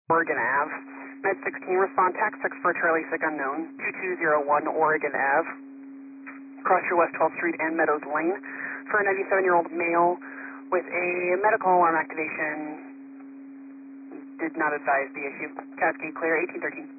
Oregon Ave. Med 16, respond tax 6 for Charlie Sick Unknown, 2201 Oregon Ave. Across your West 12th Street and Meadows Lane for a 97-year-old male with a medical alarm activation. Did not advise the issue. Cascade clear, 1813.